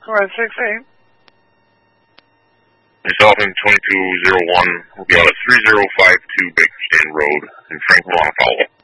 Alright, 6-8. Dolphin 2201 will be out at 3052 Baker Stand Road in Franklin on a follow-up.